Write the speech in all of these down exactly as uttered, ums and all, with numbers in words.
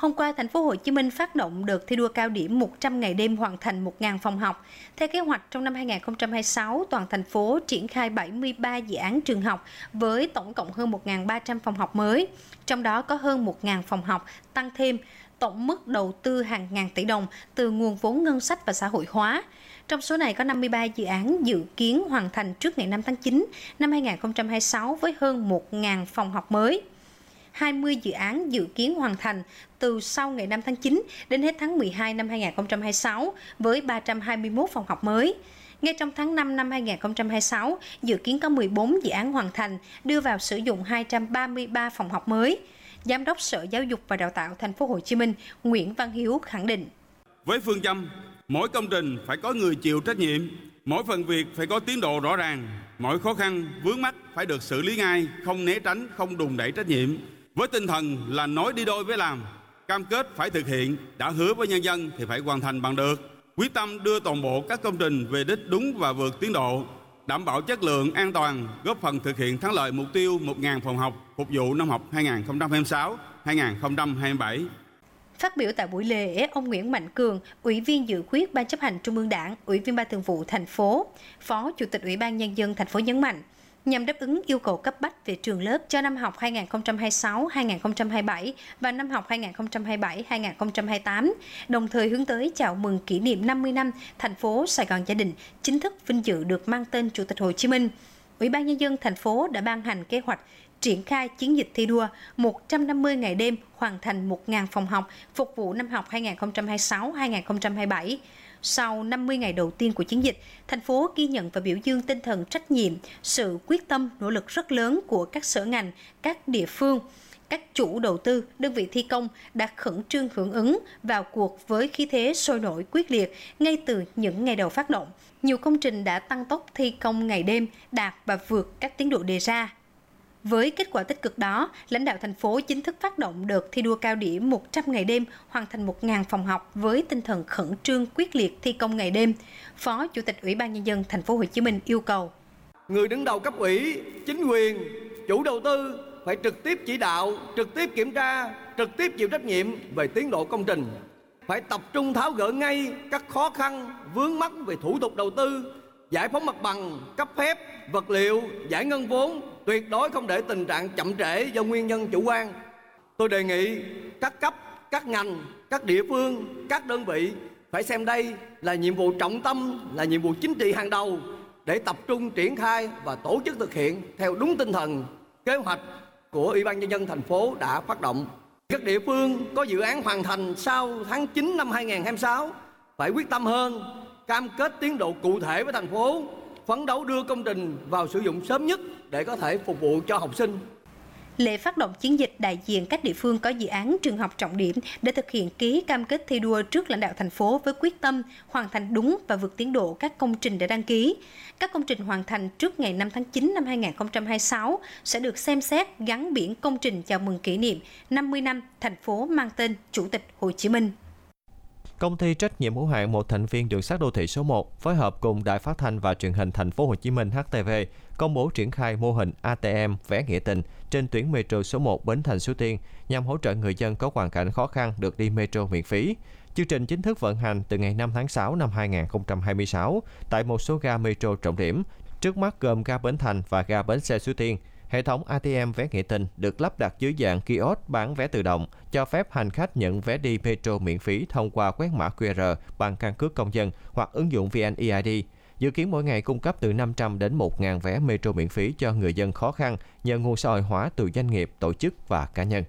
Hôm qua, thành phố Hồ Chí Minh phát động đợt thi đua cao điểm một trăm ngày đêm hoàn thành một nghìn phòng học. Theo kế hoạch, trong năm hai nghìn không trăm hai mươi sáu, toàn thành phố triển khai bảy mươi ba dự án trường học với tổng cộng hơn một nghìn ba trăm phòng học mới. Trong đó có hơn một nghìn phòng học tăng thêm, tổng mức đầu tư hàng ngàn tỷ đồng từ nguồn vốn ngân sách và xã hội hóa. Trong số này có năm mươi ba dự án dự kiến hoàn thành trước ngày năm tháng chín năm hai nghìn không trăm hai mươi sáu với hơn một nghìn phòng học mới. hai mươi dự án dự kiến hoàn thành từ sau ngày năm tháng chín đến hết tháng mười hai năm hai nghìn không trăm hai mươi sáu với ba trăm hai mươi mốt phòng học mới. Ngay trong tháng năm năm hai nghìn không trăm hai mươi sáu, dự kiến có mười bốn dự án hoàn thành, đưa vào sử dụng hai trăm ba mươi ba phòng học mới. Giám đốc Sở Giáo dục và Đào tạo thành phố Hồ Chí Minh Nguyễn Văn Hiếu khẳng định: với phương châm mỗi công trình phải có người chịu trách nhiệm, mỗi phần việc phải có tiến độ rõ ràng, mọi khó khăn vướng mắc phải được xử lý ngay, không né tránh, không đùn đẩy trách nhiệm. Với tinh thần là nói đi đôi với làm, cam kết phải thực hiện, đã hứa với nhân dân thì phải hoàn thành bằng được. Quyết tâm đưa toàn bộ các công trình về đích đúng và vượt tiến độ, đảm bảo chất lượng, an toàn, góp phần thực hiện thắng lợi mục tiêu một nghìn phòng học phục vụ năm học hai nghìn không trăm hai mươi sáu hai nghìn không trăm hai mươi bảy. Phát biểu tại buổi lễ, ông Nguyễn Mạnh Cường, Ủy viên dự khuyết Ban chấp hành Trung ương Đảng, Ủy viên Ban Thường vụ thành phố, Phó Chủ tịch Ủy ban Nhân dân thành phố nhấn mạnh, nhằm đáp ứng yêu cầu cấp bách về trường lớp cho năm học hai nghìn không trăm hai mươi sáu hai nghìn không trăm hai mươi bảy và năm học hai nghìn không trăm hai mươi bảy hai nghìn không trăm hai mươi tám, đồng thời hướng tới chào mừng kỷ niệm năm mươi năm thành phố Sài Gòn Gia Đình chính thức vinh dự được mang tên Chủ tịch Hồ Chí Minh. Ủy ban Nhân dân thành phố đã ban hành kế hoạch triển khai chiến dịch thi đua một trăm năm mươi ngày đêm hoàn thành một nghìn phòng học phục vụ năm học hai nghìn không trăm hai mươi sáu hai nghìn không trăm hai mươi bảy. Sau năm mươi ngày đầu tiên của chiến dịch, thành phố ghi nhận và biểu dương tinh thần trách nhiệm, sự quyết tâm, nỗ lực rất lớn của các sở ngành, các địa phương, các chủ đầu tư, đơn vị thi công đã khẩn trương hưởng ứng vào cuộc với khí thế sôi nổi quyết liệt ngay từ những ngày đầu phát động. Nhiều công trình đã tăng tốc thi công ngày đêm, đạt và vượt các tiến độ đề ra. Với kết quả tích cực đó, lãnh đạo thành phố chính thức phát động đợt thi đua cao điểm một trăm ngày đêm hoàn thành một nghìn phòng học với tinh thần khẩn trương quyết liệt thi công ngày đêm. Phó Chủ tịch Ủy ban Nhân dân thành phố Hồ Chí Minh yêu cầu người đứng đầu cấp ủy, chính quyền, chủ đầu tư phải trực tiếp chỉ đạo, trực tiếp kiểm tra, trực tiếp chịu trách nhiệm về tiến độ công trình, phải tập trung tháo gỡ ngay các khó khăn vướng mắc về thủ tục đầu tư, giải phóng mặt bằng, cấp phép, vật liệu, giải ngân vốn, tuyệt đối không để tình trạng chậm trễ do nguyên nhân chủ quan. Tôi đề nghị các cấp, các ngành, các địa phương, các đơn vị phải xem đây là nhiệm vụ trọng tâm, là nhiệm vụ chính trị hàng đầu để tập trung triển khai và tổ chức thực hiện theo đúng tinh thần kế hoạch của Ủy ban Nhân dân thành phố đã phát động. Các địa phương có dự án hoàn thành sau tháng chín năm hai nghìn không trăm hai mươi sáu phải quyết tâm hơn, cam kết tiến độ cụ thể với thành phố, phấn đấu đưa công trình vào sử dụng sớm nhất để có thể phục vụ cho học sinh. Lễ phát động chiến dịch, đại diện các địa phương có dự án trường học trọng điểm để thực hiện ký cam kết thi đua trước lãnh đạo thành phố với quyết tâm hoàn thành đúng và vượt tiến độ các công trình đã đăng ký. Các công trình hoàn thành trước ngày năm tháng chín năm hai nghìn không trăm hai mươi sáu sẽ được xem xét gắn biển công trình chào mừng kỷ niệm năm mươi năm thành phố mang tên Chủ tịch Hồ Chí Minh. Công ty trách nhiệm hữu hạn một thành viên đường sắt đô thị số một phối hợp cùng Đài Phát thanh và Truyền hình Thành phố Hồ Chí Minh H T V công bố triển khai mô hình a tê em vé nghĩa tình trên tuyến metro số một Bến Thành Suối Tiên nhằm hỗ trợ người dân có hoàn cảnh khó khăn được đi metro miễn phí. Chương trình chính thức vận hành từ ngày năm tháng sáu năm hai nghìn không trăm hai mươi sáu tại một số ga metro trọng điểm, trước mắt gồm ga Bến Thành và ga Bến Xe Suối Tiên. Hệ thống a tê em vé nghĩa tình được lắp đặt dưới dạng kiosk bán vé tự động, cho phép hành khách nhận vé đi metro miễn phí thông qua quét mã quy rờ bằng căn cước công dân hoặc ứng dụng vê en e i đê. Dự kiến mỗi ngày cung cấp từ năm trăm đến một nghìn vé metro miễn phí cho người dân khó khăn nhờ nguồn xã hội hóa từ doanh nghiệp, tổ chức và cá nhân.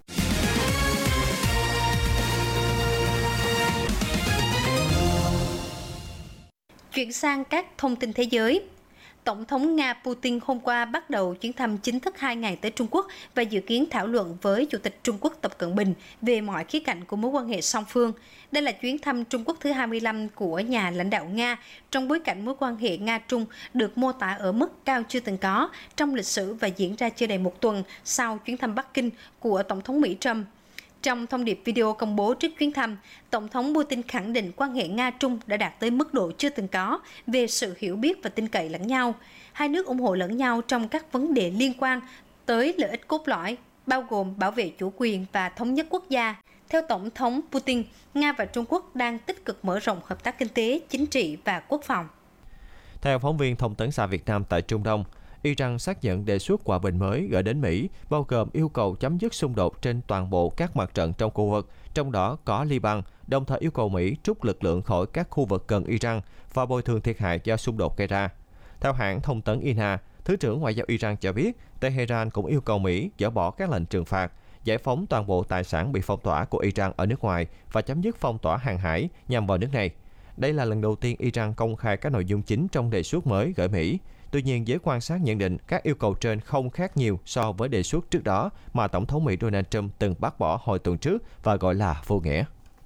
Chuyển sang các thông tin thế giới. Tổng thống Nga Putin hôm qua bắt đầu chuyến thăm chính thức hai ngày tới Trung Quốc và dự kiến thảo luận với Chủ tịch Trung Quốc Tập Cận Bình về mọi khía cạnh của mối quan hệ song phương. Đây là chuyến thăm Trung Quốc thứ hai mươi lăm của nhà lãnh đạo Nga trong bối cảnh mối quan hệ Nga-Trung được mô tả ở mức cao chưa từng có trong lịch sử và diễn ra chưa đầy một tuần sau chuyến thăm Bắc Kinh của Tổng thống Mỹ Trump. Trong thông điệp video công bố trước chuyến thăm, Tổng thống Putin khẳng định quan hệ Nga-Trung đã đạt tới mức độ chưa từng có về sự hiểu biết và tin cậy lẫn nhau. Hai nước ủng hộ lẫn nhau trong các vấn đề liên quan tới lợi ích cốt lõi, bao gồm bảo vệ chủ quyền và thống nhất quốc gia. Theo Tổng thống Putin, Nga và Trung Quốc đang tích cực mở rộng hợp tác kinh tế, chính trị và quốc phòng. Theo phóng viên Thông tấn xã Việt Nam tại Trung Đông, Iran xác nhận đề xuất hòa bình mới gửi đến Mỹ, bao gồm yêu cầu chấm dứt xung đột trên toàn bộ các mặt trận trong khu vực, trong đó có Liban, đồng thời yêu cầu Mỹ rút lực lượng khỏi các khu vực gần Iran và bồi thường thiệt hại do xung đột gây ra. Theo hãng thông tấn i en a, Thứ trưởng Ngoại giao Iran cho biết, Tehran cũng yêu cầu Mỹ dỡ bỏ các lệnh trừng phạt, giải phóng toàn bộ tài sản bị phong tỏa của Iran ở nước ngoài và chấm dứt phong tỏa hàng hải nhằm vào nước này. Đây là lần đầu tiên Iran công khai các nội dung chính trong đề xuất mới gửi Mỹ. Tuy nhiên, giới quan sát nhận định các yêu cầu trên không khác nhiều so với đề xuất trước đó mà Tổng thống Mỹ Donald Trump từng bác bỏ hồi tuần trước và gọi là vô nghĩa.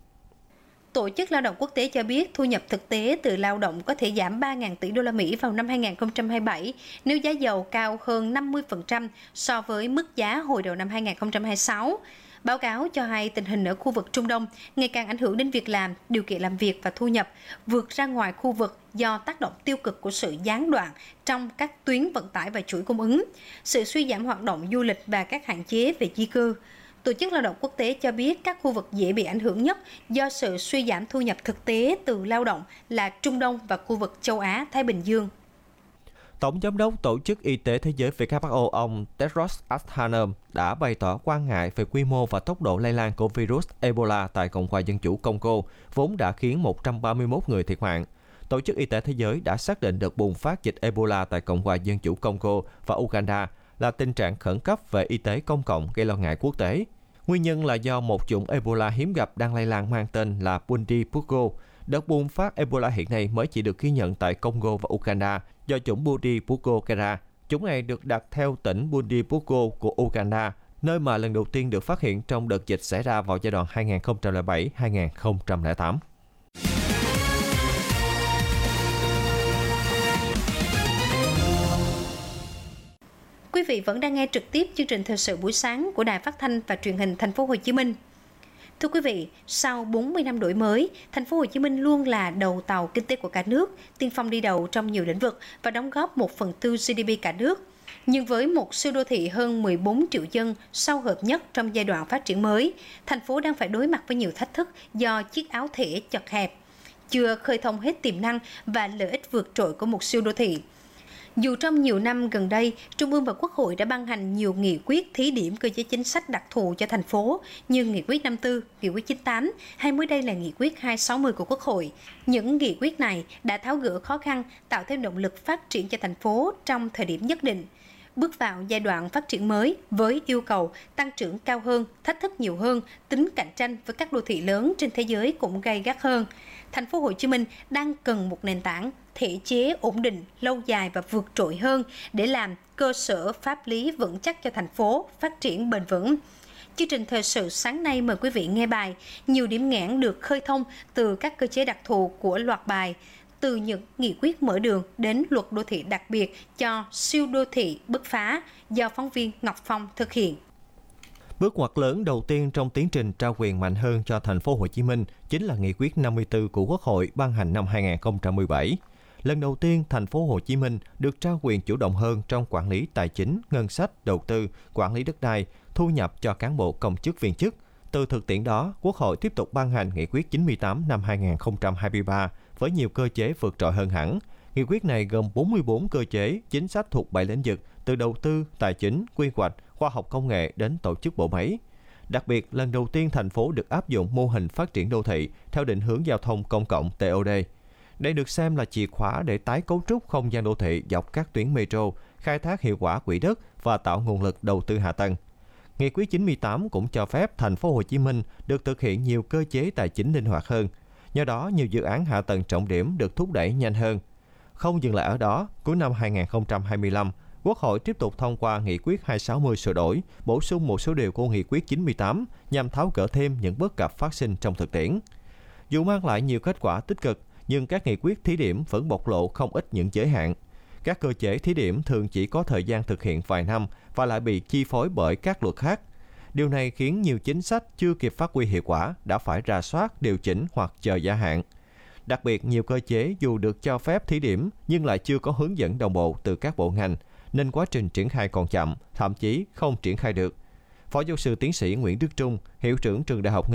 Tổ chức Lao động Quốc tế cho biết thu nhập thực tế từ lao động có thể giảm ba nghìn tỷ đô la Mỹ vào năm hai nghìn không trăm hai mươi bảy nếu giá dầu cao hơn năm mươi phần trăm so với mức giá hồi đầu năm hai nghìn không trăm hai mươi sáu. Báo cáo cho hay tình hình ở khu vực Trung Đông ngày càng ảnh hưởng đến việc làm, điều kiện làm việc và thu nhập, vượt ra ngoài khu vực do tác động tiêu cực của sự gián đoạn trong các tuyến vận tải và chuỗi cung ứng, sự suy giảm hoạt động du lịch và các hạn chế về di cư. Tổ chức Lao động Quốc tế cho biết các khu vực dễ bị ảnh hưởng nhất do sự suy giảm thu nhập thực tế từ lao động là Trung Đông và khu vực châu Á-Thái Bình Dương. Tổng Giám đốc Tổ chức Y tế Thế giới W H O ông Tedros Adhanom đã bày tỏ quan ngại về quy mô và tốc độ lây lan của virus Ebola tại Cộng hòa Dân chủ Congo, vốn đã khiến một trăm ba mươi mốt người thiệt mạng. Tổ chức Y tế Thế giới đã xác định đợt bùng phát dịch Ebola tại Cộng hòa Dân chủ Congo và Uganda là tình trạng khẩn cấp về y tế công cộng gây lo ngại quốc tế. Nguyên nhân là do một chủng Ebola hiếm gặp đang lây lan mang tên là Bundibugyo. Đợt bùng phát Ebola hiện nay mới chỉ được ghi nhận tại Congo và Uganda do chủng Bundibugyo gây ra. Chủng này được đặt theo tỉnh Bundibugyo của Uganda, nơi mà lần đầu tiên được phát hiện trong đợt dịch xảy ra vào giai đoạn hai nghìn không trăm lẻ bảy đến hai nghìn không trăm lẻ tám. Quý vị vẫn đang nghe trực tiếp chương trình thời sự buổi sáng của Đài Phát thanh và Truyền hình Thành phố Hồ Chí Minh. Thưa quý vị, sau bốn mươi năm đổi mới, Thành phố Hồ Chí Minh luôn là đầu tàu kinh tế của cả nước, tiên phong đi đầu trong nhiều lĩnh vực và đóng góp một phần tư giê đê pê cả nước. Nhưng với một siêu đô thị hơn mười bốn triệu dân sau hợp nhất trong giai đoạn phát triển mới, thành phố đang phải đối mặt với nhiều thách thức do chiếc áo thể chật hẹp, chưa khơi thông hết tiềm năng và lợi ích vượt trội của một siêu đô thị. Dù trong nhiều năm gần đây, Trung ương và Quốc hội đã ban hành nhiều nghị quyết thí điểm cơ chế chính sách đặc thù cho thành phố như Nghị quyết năm tư, Nghị quyết chín tám hay mới đây là Nghị quyết hai sáu mươi của Quốc hội. Những nghị quyết này đã tháo gỡ khó khăn, tạo thêm động lực phát triển cho thành phố trong thời điểm nhất định. Bước vào giai đoạn phát triển mới với yêu cầu tăng trưởng cao hơn, thách thức nhiều hơn, tính cạnh tranh với các đô thị lớn trên thế giới cũng gay gắt hơn. Thành phố Hồ Chí Minh đang cần một nền tảng thể chế ổn định, lâu dài và vượt trội hơn để làm cơ sở pháp lý vững chắc cho thành phố phát triển bền vững. Chương trình thời sự sáng nay mời quý vị nghe bài nhiều điểm nghẽn được khơi thông từ các cơ chế đặc thù của loạt bài, từ những nghị quyết mở đường đến luật đô thị đặc biệt cho siêu đô thị bứt phá do phóng viên Ngọc Phong thực hiện. Bước ngoặt lớn đầu tiên trong tiến trình trao quyền mạnh hơn cho Thành phố Hồ Chí Minh chính là Nghị quyết năm mươi tư của Quốc hội ban hành năm hai nghìn không trăm mười bảy. Lần đầu tiên, Thành phố Hồ Chí Minh được trao quyền chủ động hơn trong quản lý tài chính, ngân sách, đầu tư, quản lý đất đai, thu nhập cho cán bộ công chức viên chức. Từ thực tiễn đó, Quốc hội tiếp tục ban hành Nghị quyết chín mươi tám năm hai nghìn không trăm hai mươi ba với nhiều cơ chế vượt trội hơn hẳn. Nghị quyết này gồm bốn mươi bốn cơ chế, chính sách thuộc bảy lĩnh vực, từ đầu tư, tài chính, quy hoạch, khoa học công nghệ đến tổ chức bộ máy. Đặc biệt, lần đầu tiên thành phố được áp dụng mô hình phát triển đô thị theo định hướng giao thông công cộng T O D. Đây được xem là chìa khóa để tái cấu trúc không gian đô thị dọc các tuyến metro, khai thác hiệu quả quỹ đất và tạo nguồn lực đầu tư hạ tầng. Nghị quyết chín mươi tám cũng cho phép Thành phố Hồ Chí Minh được thực hiện nhiều cơ chế tài chính linh hoạt hơn. Nhờ đó, nhiều dự án hạ tầng trọng điểm được thúc đẩy nhanh hơn. Không dừng lại ở đó, cuối năm hai nghìn không trăm hai mươi lăm, Quốc hội tiếp tục thông qua Nghị quyết hai sáu mươi sửa đổi, bổ sung một số điều của Nghị quyết chín mươi tám nhằm tháo gỡ thêm những bất cập phát sinh trong thực tiễn. Dù mang lại nhiều kết quả tích cực, nhưng các nghị quyết thí điểm vẫn bộc lộ không ít những giới hạn. Các cơ chế thí điểm thường chỉ có thời gian thực hiện vài năm và lại bị chi phối bởi các luật khác. Điều này khiến nhiều chính sách chưa kịp phát huy hiệu quả đã phải rà soát, điều chỉnh hoặc chờ gia hạn. Đặc biệt, nhiều cơ chế dù được cho phép thí điểm nhưng lại chưa có hướng dẫn đồng bộ từ các bộ ngành, nên quá trình triển khai còn chậm, thậm chí không triển khai được. Phó giáo sư tiến sĩ Nguyễn Đức Trung, hiệu trưởng trường Đại học